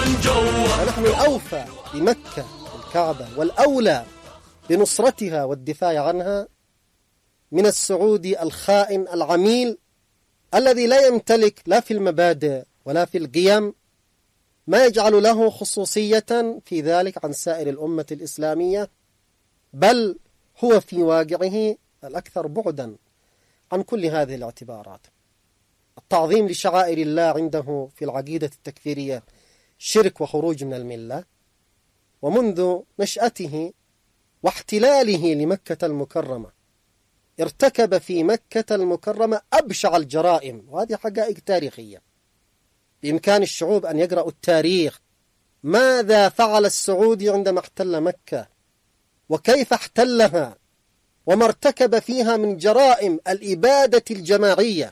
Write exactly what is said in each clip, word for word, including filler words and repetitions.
ونحن الأوفى بمكة الكعبة والأولى بنصرتها والدفاع عنها من السعودي الخائن العميل الذي لا يمتلك لا في المبادئ ولا في القيم ما يجعل له خصوصية في ذلك عن سائر الأمة الإسلامية، بل هو في واقعه الأكثر بعدا عن كل هذه الاعتبارات. التعظيم لشعائر الله عنده في العقيدة التكفيرية شرك وخروج من الملة، ومنذ نشأته واحتلاله لمكة المكرمة ارتكب في مكة المكرمة أبشع الجرائم، وهذه حقائق تاريخية. بإمكان الشعوب أن يقرأوا التاريخ، ماذا فعل السعودي عندما احتل مكة وكيف احتلها وما ارتكب فيها من جرائم الإبادة الجماعية،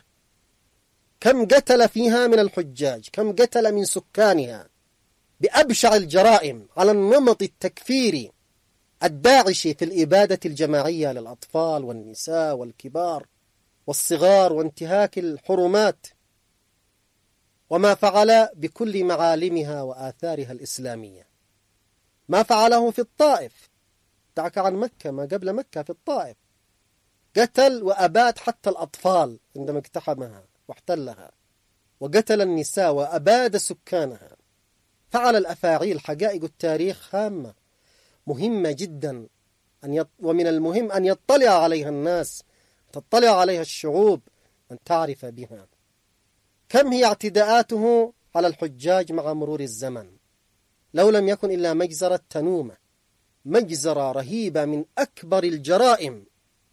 كم قتل فيها من الحجاج، كم قتل من سكانها بأبشع الجرائم على النمط التكفيري الداعشي في الإبادة الجماعية للأطفال والنساء والكبار والصغار وانتهاك الحرمات، وما فعل بكل معالمها وآثارها الإسلامية. ما فعله في الطائف، دعك عن مكة، ما قبل مكة في الطائف قتل وأباد حتى الأطفال عندما اقتحمها واحتلها، وقتل النساء وأباد سكانها. فعل الأفاعيل حقائق التاريخ هامة مهمة جدا، أن يط... ومن المهم أن يطلع عليها الناس، تطلع عليها الشعوب، أن تعرف بها. كم هي اعتداءاته على الحجاج مع مرور الزمن، لو لم يكن إلا مجزرة تنومة، مجزرة رهيبة من أكبر الجرائم،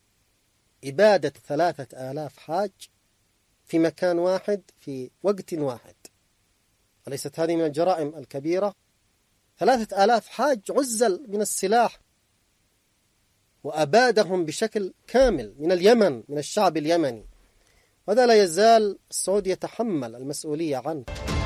إبادة ثلاثة آلاف حاج في مكان واحد في وقت واحد. أليست هذه من الجرائم الكبيرة؟ ثلاثة آلاف حاج عزل من السلاح وأبادهم بشكل كامل من اليمن، من الشعب اليمني، وهذا لا يزال السعودي يتحمل المسؤولية عنه.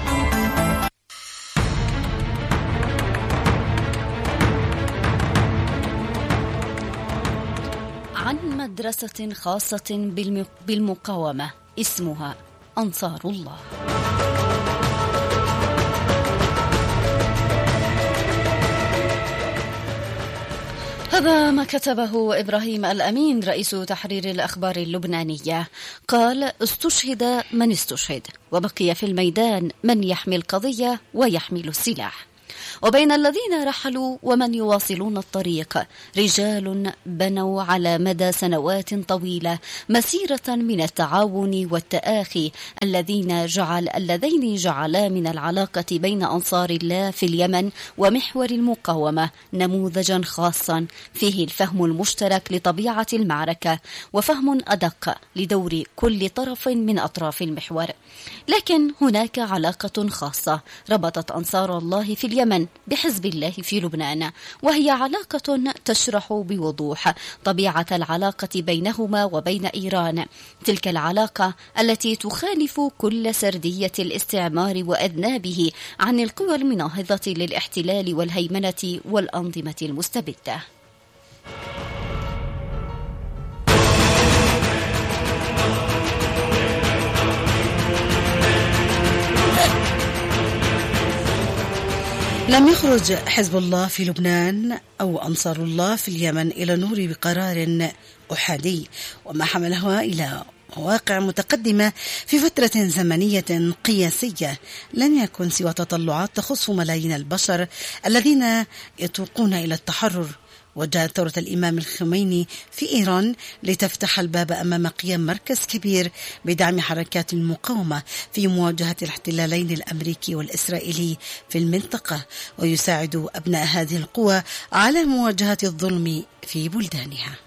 عن مدرسة خاصة بالمقاومة اسمها أنصار الله. هذا ما كتبه إبراهيم الأمين رئيس تحرير الأخبار اللبنانية. قال: استشهد من استشهد، وبقي في الميدان من يحمي القضية ويحمل السلاح. وبين الذين رحلوا ومن يواصلون الطريق رجال بنوا على مدى سنوات طويلة مسيرة من التعاون والتآخي الذين جعل اللذين جعلا من العلاقة بين أنصار الله في اليمن ومحور المقاومة نموذجا خاصا فيه الفهم المشترك لطبيعة المعركة وفهم أدق لدور كل طرف من أطراف المحور. لكن هناك علاقة خاصة ربطت أنصار الله في اليمن بحزب الله في لبنان، وهي علاقة تشرح بوضوح طبيعة العلاقة بينهما وبين إيران، تلك العلاقة التي تخالف كل سردية الاستعمار وأذنابه عن القوى المناهضة للاحتلال والهيمنة والأنظمة المستبدة. لم يخرج حزب الله في لبنان أو أنصار الله في اليمن إلى النور بقرار أحادي، وما حملها إلى مواقع متقدمة في فترة زمنية قياسية لن يكن سوى تطلعات تخص ملايين البشر الذين يتوقون إلى التحرر. وجاءت ثورة الإمام الخميني في إيران لتفتح الباب أمام قيام مركز كبير بدعم حركات المقاومة في مواجهة الاحتلالين الأمريكي والإسرائيلي في المنطقة، ويساعد أبناء هذه القوى على مواجهة الظلم في بلدانها.